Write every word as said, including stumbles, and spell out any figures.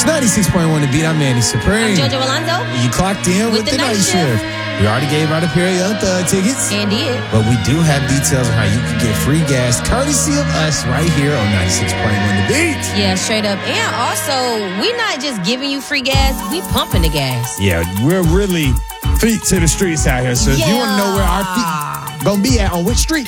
ninety-six point one The Beat. I'm Manny Supreme. I'm JoJo Alonzo. You clocked in with, with the, the night, night shift. shift. We already gave out a pair of Young Thug tickets. And did. But we do have details on how you can get free gas, courtesy of us, right here on ninety-six point one The Beat. Yeah, straight up. And also, we're not just giving you free gas, we pumping the gas. Yeah, we're really feet to the streets out here. So yeah. if you want to know where our feet gonna be at on which street,